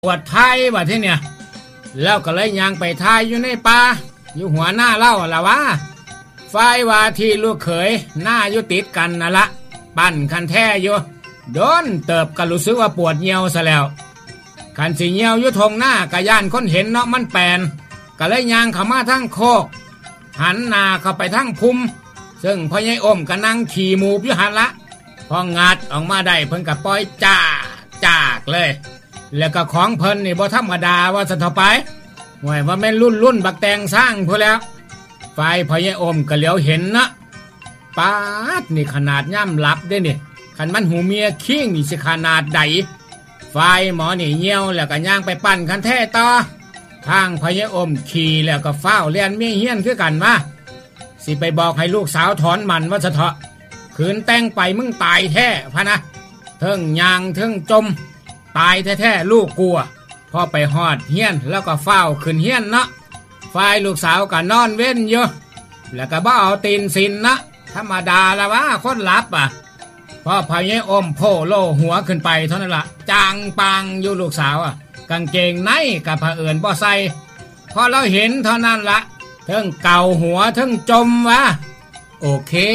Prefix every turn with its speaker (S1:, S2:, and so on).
S1: ปวดท้ายว่าที่เนี่ยแล้วก็เลยย่างไปท้ายอยู่ในป่าอยู่หัวหน้าเล่าละวะฝ่ายว่าที่ลูกเขยหน้าอยู่ติดกันน่ะละปั้นคันแท้อยู่โดนเติบก็รู้สึกว่าปวดเหี่ยวซะแล้วคันสิเหี่ยวอยู่ทงหน้ากะย่านคนเห็นเนาะมันแปลนก็เลยย่างเข้ามาทั้งโคกหันหน้าเข้าไปทั้งพุ่มซึ่งพ่อใหญ่อมก็นั่งขี่หมูอยู่หันละพองัดออกมาได้เพิ่นก็ปล่อยจากเลยแล้วก็ของเพิ่นนี่บ่ธรรมดาว่าซะเถาไปห่วยว่าแม่นรุ่นบักแตงสร้างพู้นแล้วฝ่ายพ่อใหญ่อมก็เหลียวเห็นนะป๊าดนี่ขนาดย่ำหลับเด้นี่คันมันหูเมียคิงนี่สิขนาดใดฝ่ายหมอนี่เหี่ยวแล้วก็ย่างไปปั่นคันแท้ต่อทางพ่อใหญ่อมขี่แล้วก็ฟ้าวเลียนเมียเฮียนคือกันว่าสิไปบอกให้ลูกสาวถอนมันว่าซะเถาะขืนแต่งไปมึงตายแท้พะนะเทิงยางเทิงจมตายแท้ๆลูกกลัวพอไปฮอดเฮียนแล้วก็ฟ้าวขึ้นเฮียนเนาะฝ่ายลูกสาวก็นอนเว้นอยู่แล้วก็บ่เอาตีนสินนะธรรมดาละวะคนหลับพอพ่อใหญ่อมโผล่โลหัวขึ้นไปเท่านั้นละจางปังอยู่ลูกสาวกางเกงในกับผ้าเอื่นบ่ใส่พอเราเห็นเท่านั้นละเทิงเก่าหัวเทิงจมวะโอเค